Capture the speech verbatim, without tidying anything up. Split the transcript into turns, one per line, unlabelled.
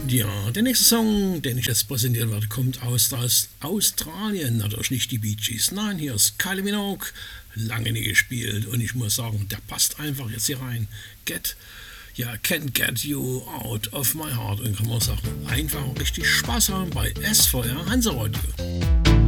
Ja, der nächste Song, den ich jetzt präsentieren werde, kommt aus, aus Australien. Natürlich nicht die Bee Gees. Nein, hier ist Kylie Minogue. Lange nie gespielt und ich muss sagen, der passt einfach jetzt hier rein. Get, ja, Can't Get You Out of My Heart. Und kann man sagen, einfach richtig Spaß haben bei S V R Hanseradio.